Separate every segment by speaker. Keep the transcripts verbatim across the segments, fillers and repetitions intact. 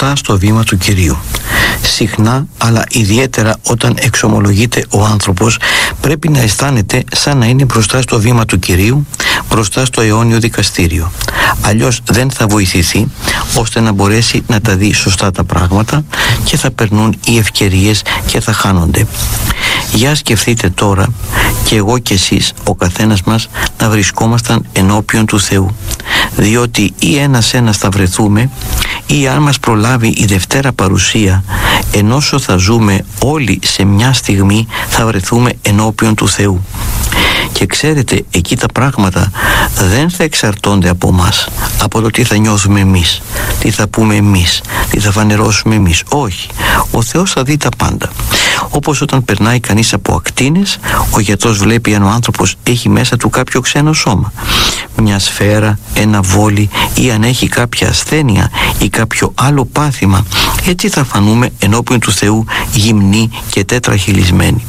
Speaker 1: μπροστά στο βήμα του Κυρίου. Συχνά, αλλά ιδιαίτερα όταν εξομολογείται ο άνθρωπος, πρέπει να αισθάνεται σαν να είναι μπροστά στο βήμα του Κυρίου, μπροστά στο αιώνιο δικαστήριο. Αλλιώς δεν θα βοηθηθεί ώστε να μπορέσει να τα δει σωστά τα πράγματα και θα περνούν οι ευκαιρίες και θα χάνονται. Για σκεφτείτε τώρα και εγώ και εσείς, ο καθένας μας, να βρισκόμασταν ενώπιον του Θεού, διότι ή ένας ένας θα βρεθούμε, ή αν μας προλάβει η Δευτέρα Παρουσία, ενώσο θα ζούμε όλοι σε μια στιγμή, θα βρεθούμε ενώπιον του Θεού. Και ξέρετε, εκεί τα πράγματα δεν θα εξαρτώνται από μας, από το τι θα νιώθουμε εμείς, τι θα πούμε εμείς, τι θα φανερώσουμε εμείς. Όχι, ο Θεός θα δει τα πάντα. Όπως όταν περνάει κανείς από ακτίνες, ο γιατρός βλέπει αν ο άνθρωπος έχει μέσα του κάποιο ξένο σώμα, μια σφαίρα, ένα βόλι, ή αν έχει κάποια ασθένεια ή κάποιο άλλο πάθημα. Έτσι θα φανούμε ενώπιον του Θεού γυμνοί και τέτραχυλισμένοι.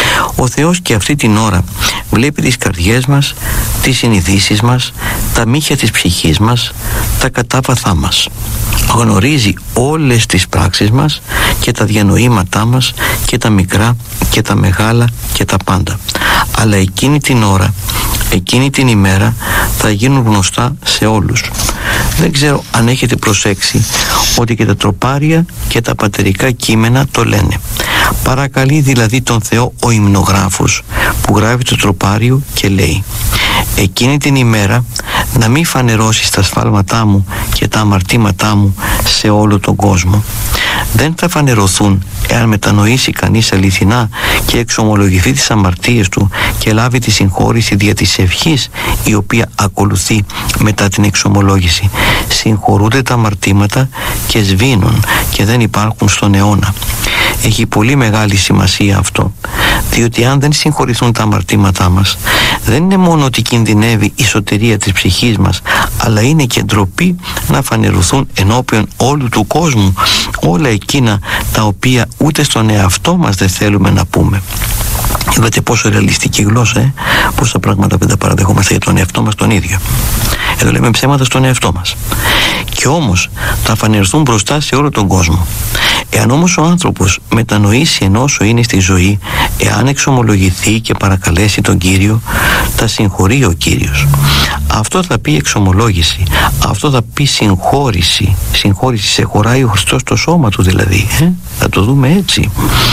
Speaker 1: Ο Θεός και αυτή την ώρα βλέπει τις καρδιές μας, τις συνειδήσεις μας, τα μύχια της ψυχής μας, τα κατάβαθά μας. Γνωρίζει όλες τις πράξεις μας και τα διανοήματά μας, και τα μικρά και τα μεγάλα και τα πάντα. Αλλά εκείνη την ώρα, εκείνη την ημέρα θα γίνουν γνωστά σε όλους. Δεν ξέρω αν έχετε προσέξει ότι και τα τροπάρια και τα πατερικά κείμενα το λένε. Παρακαλεί δηλαδή τον Θεό ο υμνογράφος που γράφει το τροπάριο και λέει: εκείνη την ημέρα να μην φανερώσεις τα σφάλματά μου και τα αμαρτήματά μου σε όλο τον κόσμο. Δεν θα φανερωθούν εάν μετανοήσει κανείς αληθινά και εξομολογηθεί τις αμαρτίες του και λάβει τη συγχώρηση δια της ευχής η οποία ακολουθεί μετά την εξομολόγηση. Συγχωρούνται τα αμαρτήματα και σβήνουν και δεν υπάρχουν στον αιώνα. Έχει πολύ μεγάλη σημασία αυτό, διότι αν δεν συγχωρηθούν τα αμαρτήματά μας, δεν είναι μόνο ότι κινδυνεύει η σωτηρία της ψυχής μας, αλλά είναι και ντροπή να φανερωθούν ενώπιον όλου του κόσμου όλα εκείνα τα οποία ούτε στον εαυτό μας δεν θέλουμε να πούμε. Είδατε πόσο ρεαλιστική γλώσσα, ε? Πόσα πράγματα δεν τα παραδεχόμαστε για τον εαυτό μας τον ίδιο. Εδώ λέμε ψέματα στον εαυτό μας. Και όμως θα φανερθούν μπροστά σε όλο τον κόσμο. Εάν όμως ο άνθρωπος μετανοήσει ενώσο είναι στη ζωή, εάν εξομολογηθεί και παρακαλέσει τον Κύριο, τα συγχωρεί ο Κύριος. Αυτό θα πει εξομολόγηση, αυτό θα πει συγχώρηση. Συγχώρηση, σε χωράει ο Χριστός το σώμα του δηλαδή, ε? Θα το δούμε έτσι.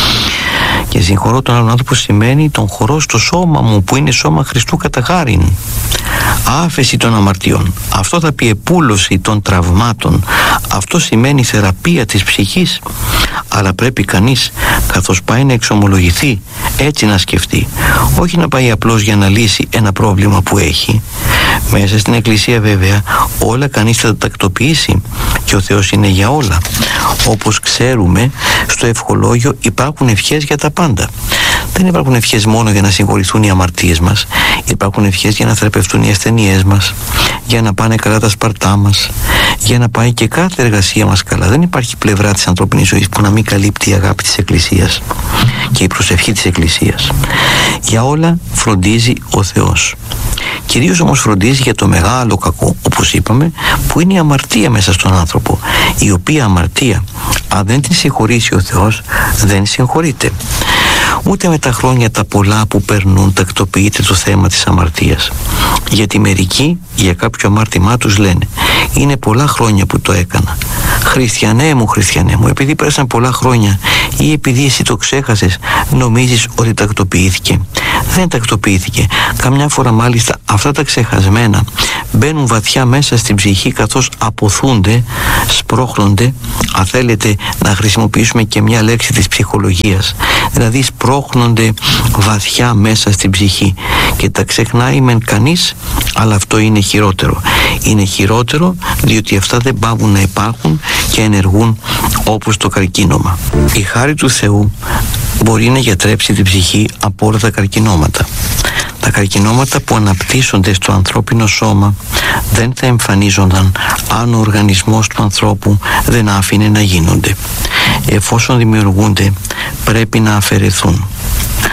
Speaker 1: Και συγχωρώ τον άλλον άνθρωπο σημαίνει τον χωρώ στο σώμα μου που είναι σώμα Χριστού κατά χάριν. Άφεση των αμαρτιών. Αυτό θα πει επούλωση των τραυμάτων. Αυτό σημαίνει θεραπεία της ψυχής. Αλλά πρέπει κανείς καθώς πάει να εξομολογηθεί έτσι να σκεφτεί. Όχι να πάει απλώς για να λύσει ένα πρόβλημα που έχει. Μέσα στην Εκκλησία βέβαια όλα κανείς θα τα τακτοποιήσει και ο Θεός είναι για όλα. Όπως ξέρουμε, στο ευχολόγιο υπάρχουν ευχές για τα πάντα. Δεν υπάρχουν ευχές μόνο για να συγχωρηθούν οι αμαρτίες μας. Υπάρχουν ευχές για να θεραπευτούν οι ασθενειές μας, για να πάνε καλά τα σπαρτά μας, για να πάει και κάθε εργασία μας καλά. Δεν υπάρχει πλευρά της ανθρώπινης ζωής που να μην καλύπτει η αγάπη της Εκκλησίας και η προσευχή της Εκκλησίας. Για όλα φροντίζει ο Θεός. Κυρίως όμως φροντίζει για το μεγάλο κακό, όπως είπαμε, που είναι η αμαρτία μέσα στον άνθρωπο, η οποία αμαρτία, αν δεν την συγχωρήσει ο Θεός, δεν συγχωρείται. Ούτε με τα χρόνια τα πολλά που περνούν τακτοποιείται το θέμα της αμαρτίας. Γιατί μερικοί για κάποιο αμάρτημά τους λένε: είναι πολλά χρόνια που το έκανα. Χριστιανέ μου, χριστιανέ μου, επειδή πέρασαν πολλά χρόνια ή επειδή εσύ το ξέχασες, νομίζεις ότι τακτοποιήθηκε? Δεν τακτοποιήθηκε. Καμιά φορά μάλιστα αυτά τα ξεχασμένα μπαίνουν βαθιά μέσα στην ψυχή, καθώς αποθούνται, σπρώχνονται. Αν θέλετε να χρησιμοποιήσουμε και μια λέξη της ψυχολογίας, δηλαδή σπρώχνονται βαθιά μέσα στην ψυχή και τα ξεχνάει μεν κανείς, αλλά αυτό είναι χειρότερο. Είναι χειρότερο διότι αυτά δεν πάβουν να υπάρχουν και ενεργούν όπως το καρκίνωμα. Η χάρη του Θεού μπορεί να γιατρέψει την ψυχή από όλα τα καρκινώματα. Τα καρκινώματα που αναπτύσσονται στο ανθρώπινο σώμα δεν θα εμφανίζονταν αν ο οργανισμός του ανθρώπου δεν άφηνε να γίνονται. Εφόσον δημιουργούνται, πρέπει να αφαιρεθούν.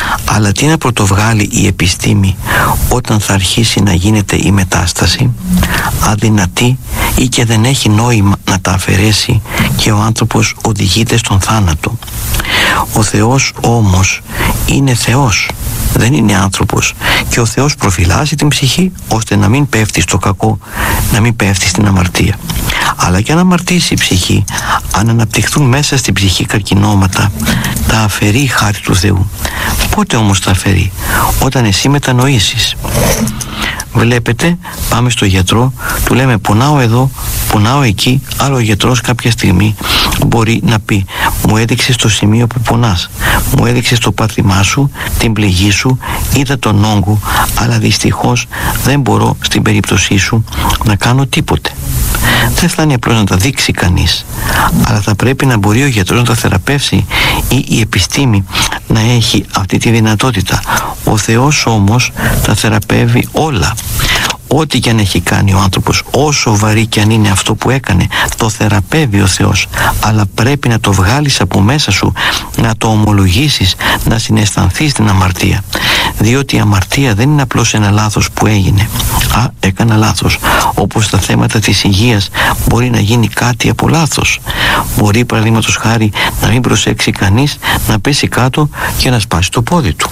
Speaker 1: Αλλά τι να πρωτοβγάλει η επιστήμη όταν θα αρχίσει να γίνεται η μετάσταση, αδυνατή ή και δεν έχει νόημα να τα αφαιρέσει και ο άνθρωπος οδηγείται στον θάνατο. Ο Θεός όμως είναι Θεός, δεν είναι άνθρωπος, και ο Θεός προφυλάσσει την ψυχή ώστε να μην πέφτει στο κακό, να μην πέφτει στην αμαρτία. Αλλά και αν αμαρτήσει η ψυχή, αν αναπτυχθούν μέσα στην ψυχή καρκινώματα, τα αφαιρεί η χάρη του Θεού. Πότε όμως τα αφαιρεί? Όταν εσύ μετανοήσεις. Βλέπετε, πάμε στο γιατρό, του λέμε πονάω εδώ, πονάω εκεί, αλλά ο γιατρός κάποια στιγμή μπορεί να πει μου έδειξες το σημείο που πονάς, μου έδειξες το πάθημά σου, την πληγή σου, είδα τον όγκο, αλλά δυστυχώς δεν μπορώ στην περίπτωσή σου να κάνω τίποτε. Δεν φτάνει απλώς να τα δείξει κανείς, αλλά θα πρέπει να μπορεί ο γιατρός να τα θεραπεύσει ή η επιστήμη να έχει αυτή τη δυνατότητα. Ο Θεός όμως τα θεραπεύει όλα. Ό,τι και αν έχει κάνει ο άνθρωπος, όσο βαρύ και αν είναι αυτό που έκανε, το θεραπεύει ο Θεός. Αλλά πρέπει να το βγάλεις από μέσα σου, να το ομολογήσεις, να συναισθανθείς την αμαρτία. Διότι η αμαρτία δεν είναι απλώς ένα λάθος που έγινε. Α, έκανα λάθος. Όπως στα θέματα της υγείας μπορεί να γίνει κάτι από λάθος. Μπορεί παραδείγματος χάρη να μην προσέξει κανείς, να πέσει κάτω και να σπάσει το πόδι του.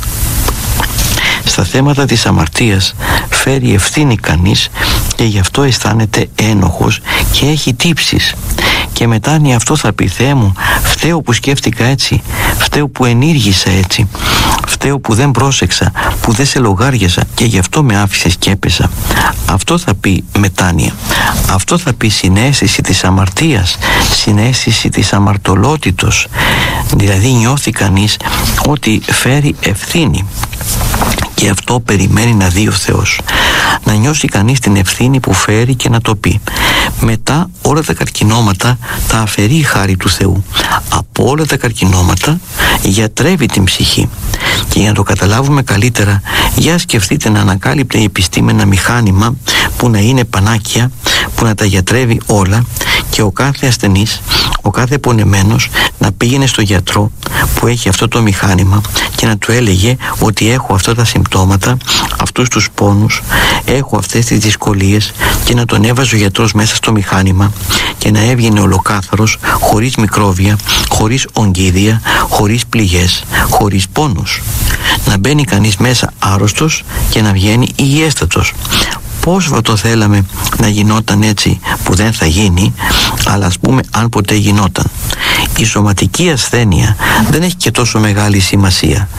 Speaker 1: Στα θέματα της αμαρτίας φέρει ευθύνη κανείς και γι' αυτό αισθάνεται ένοχος και έχει τύψεις. Και μετά αν αυτό θα πει Θεέ μου, φταίω που σκέφτηκα έτσι, φταίω που ενήργησα έτσι, φταίω που δεν πρόσεξα, που δεν σε λογάριασα και γι' αυτό με άφησες και έπεσα. Αυτό θα πει μετάνοια. Αυτό θα πει συναίσθηση της αμαρτίας, συναίσθηση της αμαρτωλότητος. Δηλαδή νιώθει κανείς ότι φέρει ευθύνη. Και αυτό περιμένει να δει ο Θεός. Να νιώσει κανείς την ευθύνη που φέρει και να το πει. Μετά όλα τα καρκινώματα τα αφαιρεί η χάρη του Θεού. Από όλα τα καρκινώματα γιατρεύει την ψυχή. Και για να το καταλάβουμε καλύτερα, για σκεφτείτε να ανακάλυπτε η επιστήμη ένα μηχάνημα που να είναι πανάκια, που να τα γιατρεύει όλα, και ο κάθε ασθενής, ο κάθε πονεμένος να πήγαινε στο γιατρό που έχει αυτό το μηχάνημα και να του έλεγε ότι έχω αυτά τα συμπτώματα, αυτούς τους πόνους, έχω αυτές τις δυσκολίες, και να τον έβαζε ο γιατρός μέσα στο μηχάνημα και να έβγαινε ολοκάθαρος, χωρίς μικρόβια, χωρίς ογκίδια, χωρίς πληγές, χωρίς πόνους. Να μπαίνει κανείς μέσα άρρωστος και να βγαίνει υγιέστατος. Πώς θα το θέλαμε να γινόταν έτσι, που δεν θα γίνει, αλλά ας πούμε αν ποτέ γινόταν. Η σωματική ασθένεια δεν έχει και τόσο μεγάλη σημασία,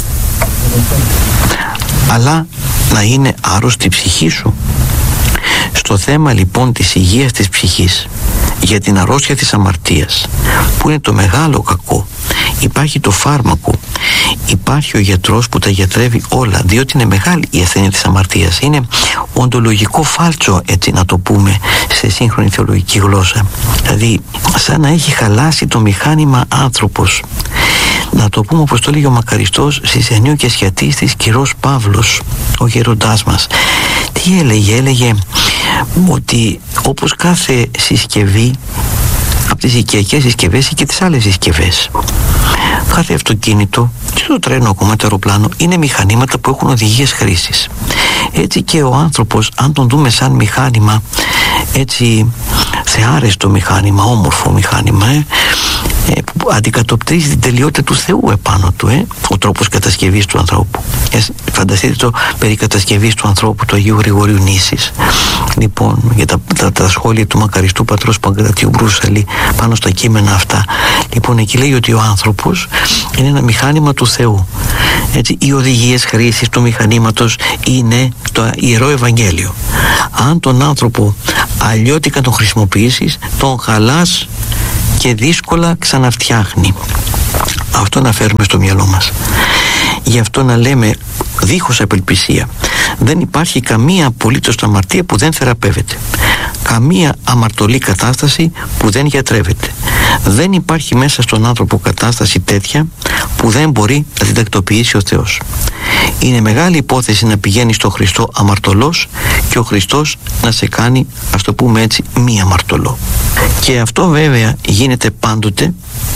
Speaker 1: αλλά να είναι άρρωστη η ψυχή σου. Στο θέμα λοιπόν της υγείας της ψυχής, για την αρρώστια της αμαρτίας, που είναι το μεγάλο κακό, υπάρχει το φάρμακο, υπάρχει ο γιατρός που τα γιατρεύει όλα, διότι είναι μεγάλη η ασθένεια της αμαρτίας. Είναι οντολογικό φάλτσο, έτσι να το πούμε σε σύγχρονη θεολογική γλώσσα. Δηλαδή σαν να έχει χαλάσει το μηχάνημα άνθρωπος. Να το πούμε όπως το λέγει ο μακαριστός Σισενίου και Σχιατίστης Κυρός Παύλος, ο γεροντάς μας. Τι έλεγε? Έλεγε ότι όπως κάθε συσκευή, από τις οικιακές συσκευές και τις άλλες συσκευές, κάθε αυτοκίνητο και το τρένο, ακόμα το αεροπλάνο, είναι μηχανήματα που έχουν οδηγίες χρήσης. Έτσι και ο άνθρωπος, αν τον δούμε σαν μηχάνημα, έτσι θεάρεστο μηχάνημα, όμορφο μηχάνημα, ε, ε, που αντικατοπτρίζει την τελειότητα του Θεού επάνω του, ε, ο τρόπος κατασκευής του ανθρώπου. Ε, φανταστείτε το περί κατασκευής του ανθρώπου του Αγίου Γρηγορίου Νήσης. Λοιπόν, για τα, τα, τα σχόλια του μακαριστού πατρός Παγκρατίου Μπρούσαλη πάνω στα κείμενα αυτά. Λοιπόν, εκεί λέει ότι ο άνθρωπος είναι ένα μηχάνημα του Θεού. Έτσι, οι οδηγίες χρήσης του μηχανήματος είναι το Ιερό Ευαγγέλιο. Αν τον άνθρωπο αλλιώτικα τον χρησιμοποιήσεις, τον χαλάς και δύσκολα ξαναφτιάχνει. Αυτό να φέρουμε στο μυαλό μας. Γι' αυτό να λέμε δίχως απελπισία, δεν υπάρχει καμία απολύτως αμαρτία που δεν θεραπεύεται, καμία αμαρτωλή κατάσταση που δεν γιατρεύεται. Δεν υπάρχει μέσα στον άνθρωπο κατάσταση τέτοια που δεν μπορεί να την τακτοποιήσει ο Θεός. Είναι μεγάλη υπόθεση να πηγαίνει στο Χριστό αμαρτωλός και ο Χριστός να σε κάνει, ας το πούμε έτσι, μη αμαρτωλό. Και αυτό βέβαια γίνεται πάντοτε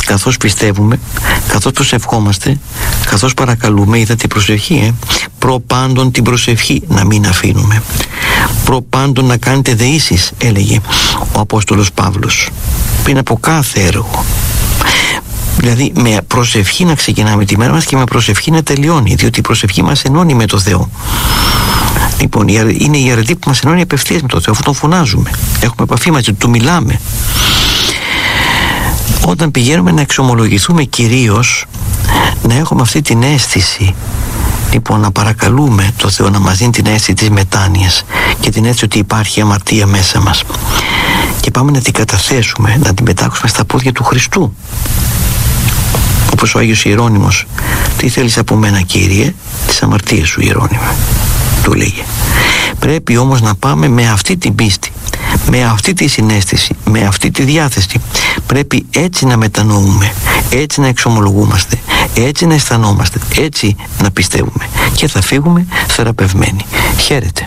Speaker 1: καθώς πιστεύουμε, καθώς προσευχόμαστε, καθώς παρακαλούμε. Είδατε η προσευχή, ε? Προπάντων την προσευχή να μην αφήνουμε. Προπάντων να κάνετε δεήσεις, έλεγε ο Απόστολος Παύλος, πριν από κάθε έργο. Δηλαδή με προσευχή να ξεκινάμε τη μέρα μας και με προσευχή να τελειώνει, διότι η προσευχή μας ενώνει με το Θεό. Λοιπόν, είναι η αρετή που μας ενώνει απευθείας με το Θεό, αφού τον φωνάζουμε, έχουμε επαφή μαζί, του μιλάμε. Όταν πηγαίνουμε να εξομολογηθούμε κυρίως, να έχουμε αυτή την αίσθηση, λοιπόν, να παρακαλούμε το Θεό να μας δίνει την αίσθηση της μετάνοιας και την αίσθηση ότι υπάρχει αμαρτία μέσα μας, και πάμε να την καταθέσουμε, να την πετάξουμε στα πόδια του Χριστού, όπως ο Άγιος Ιερώνυμος. Τι θέλεις από μένα, Κύριε? Τις αμαρτίες σου, Ιερώνυμε, του λέγε. Πρέπει όμως να πάμε με αυτή την πίστη, με αυτή τη συναίσθηση, με αυτή τη διάθεση. Πρέπει έτσι να μετανοούμε, έτσι να εξομολογούμαστε, έτσι να αισθανόμαστε, έτσι να πιστεύουμε, και θα φύγουμε θεραπευμένοι. Χαίρετε.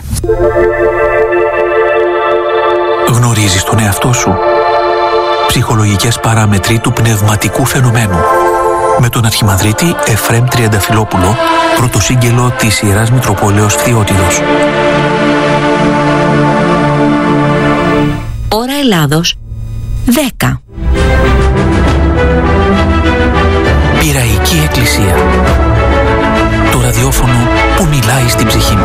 Speaker 2: Γνωρίζεις τον εαυτό σου? Ψυχολογικές παράμετροι του πνευματικού φαινομένου, με τον Αρχιμανδρίτη Εφραίμ Τριανταφυλόπουλο, πρωτοσύγγελο της Ιεράς Μητροπόλεως Φθιώτιδος.
Speaker 3: Ώρα Ελλάδος δέκα.
Speaker 2: Πειραϊκή Εκκλησία. Το ραδιόφωνο που μιλάει στην ψυχή